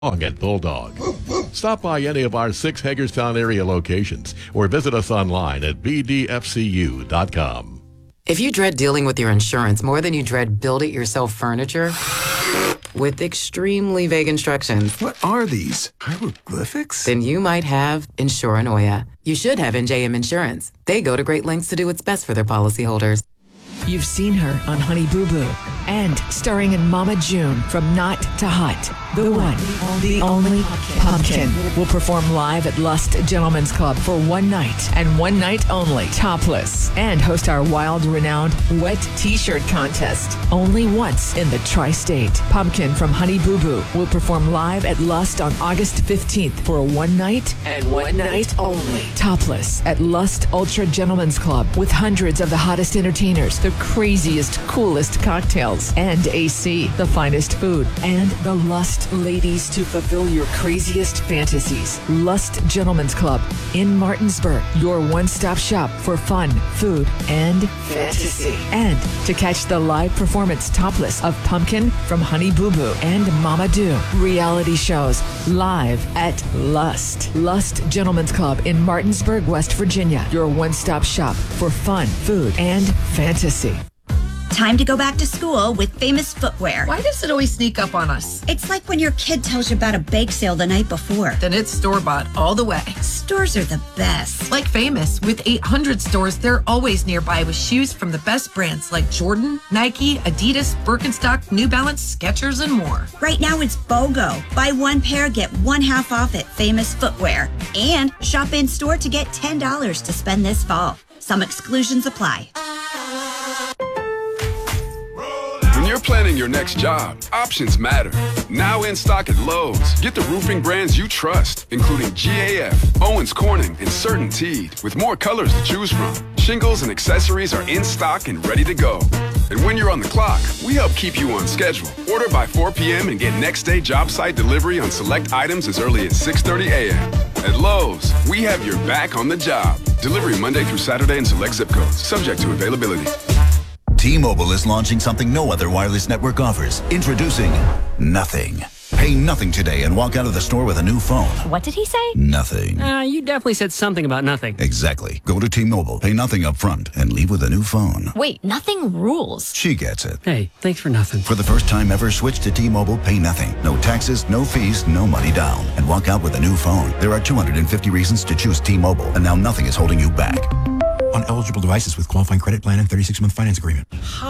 at Bulldog. Stop by any of our 6 Hagerstown area locations or visit us online at bdfcu.com. If you dread dealing with your insurance more than you dread build-it-yourself furniture, with extremely vague instructions, What are these? Hieroglyphics? then you might have Insuranoia. You should have NJM Insurance. They go to great lengths to do what's best for their policyholders. You've seen her on Honey Boo Boo and starring in Mama June from Not to Hot. The one, the only Pumpkin will perform live at Lust Gentlemen's Club for one night and one night only, topless, and host our wild, renowned wet t-shirt contest. Only once in the tri-state. Pumpkin from Honey Boo Boo will perform live at Lust on August 15th for a one night and one night only, topless, at Lust Ultra Gentlemen's Club with hundreds of the hottest entertainers, the craziest, coolest cocktails, and AC, the finest food, and the Lust ladies to fulfill your craziest fantasies. Lust Gentlemen's Club in Martinsburg, your one-stop shop for fun, food, and fantasy. And to catch the live performance topless of Pumpkin from Honey Boo Boo and Mama Do reality shows live at Lust. Lust Gentlemen's Club in Martinsburg, West Virginia, your one-stop shop for fun, food, and fantasy. Time to go back to school with Famous Footwear. Why does it always sneak up on us? It's like when your kid tells you about a bake sale the night before. Then it's store-bought all the way. Stores are the best. Like Famous, with 800 stores, they're always nearby with shoes from the best brands like Jordan, Nike, Adidas, Birkenstock, New Balance, Skechers, and more. Right now it's BOGO. Buy one pair, get one half off at Famous Footwear. And shop in store to get $10 to spend this fall. Some exclusions apply. When you're planning your next job, options matter. Now in stock at Lowe's. Get the roofing brands you trust, including GAF, Owens Corning, and CertainTeed, with more colors to choose from. Shingles and accessories are in stock and ready to go. And when you're on the clock, we help keep you on schedule. Order by 4 p.m. and get next day job site delivery on select items as early as 6:30 a.m. At Lowe's, we have your back on the job. Delivery Monday through Saturday in select zip codes, subject to availability. T-Mobile is launching something no other wireless network offers. Introducing Nothing. Pay nothing today and walk out of the store with a new phone. What did he say? Nothing. You definitely said something about nothing. Exactly. Go to T-Mobile, pay nothing up front, and leave with a new phone. Wait, nothing rules. She gets it. Hey, thanks for nothing. For the first time ever, switch to T-Mobile, pay nothing. No taxes, no fees, no money down. And walk out with a new phone. There are 250 reasons to choose T-Mobile, and now nothing is holding you back. On eligible devices with qualifying credit plan and 36-month finance agreement.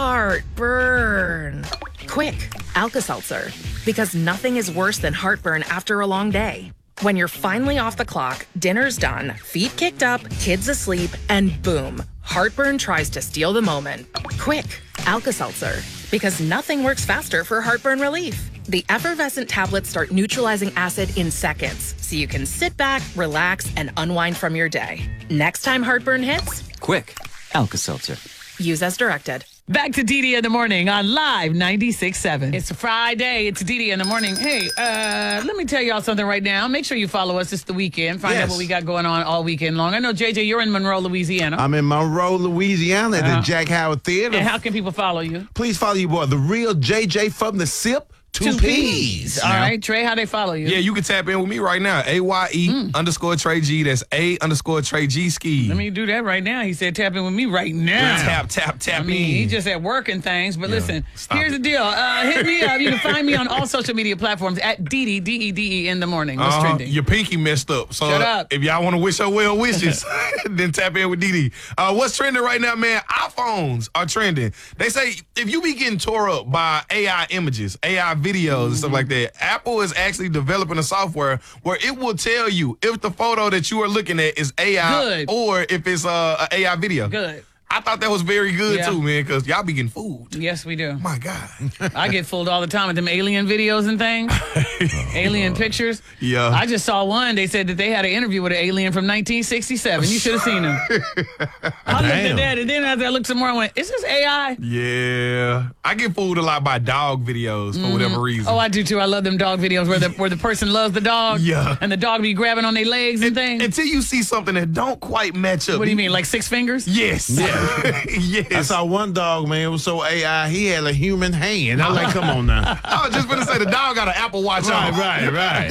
Heartburn. Quick, Alka-Seltzer. Because nothing is worse than heartburn after a long day. When you're finally off the clock, dinner's done, feet kicked up, kids asleep, and boom, heartburn tries to steal the moment. Quick, Alka-Seltzer. Because nothing works faster for heartburn relief. The effervescent tablets start neutralizing acid in seconds, so you can sit back, relax, and unwind from your day. Next time heartburn hits, quick, Alka-Seltzer. Use as directed. Back to DD in the morning on Live 96.7. It's Friday. It's DD in the morning. Hey, let me tell y'all something right now. Make sure you follow us. It's the weekend. Find out what we got going on all weekend long. I know, JJ, you're in Monroe, Louisiana. I'm in Monroe, Louisiana at the Jack Howard Theater. And how can people follow you? Please follow your boy, the real JJ from the SIP. Two P's. All right, Trey, how they follow you? Yeah, you can tap in with me right now. AYE_Trey G. That's A_Trey G Ski. Let me do that right now. He said tap in with me right now. Tap I mean, in. he's just at work and things. But listen, here's the deal. Hit me up. You can find me on all social media platforms at DD, DEDE in the morning. What's trending? Your pinky messed up. So Shut up. If y'all want to wish her well wishes, then tap in with DD. What's trending right now, man? iPhones are trending. They say if you be getting tore up by AI images, AI videos and stuff like that, Apple is actually developing a software where it will tell you if the photo that you are looking at is AI or if it's an AI video. Good. I thought that was very good too, man, because y'all be getting fooled. Yes, we do. My God. I get fooled all the time with them alien videos and things. Alien pictures. Yeah. I just saw one. They said that they had an interview with an alien from 1967. You should have seen him. I looked at that, and then after I looked some more, I went, is this AI? Yeah. I get fooled a lot by dog videos for whatever reason. Oh, I do too. I love them dog videos where the person loves the dog. Yeah. And the dog be grabbing on their legs and things. Until you see something that don't quite match up. What do you mean, like 6 fingers? Yes. Yes. I saw one dog, man. It was so AI. He had a human hand. I'm like, come on now. I was just going to say the dog got an Apple Watch on. Right.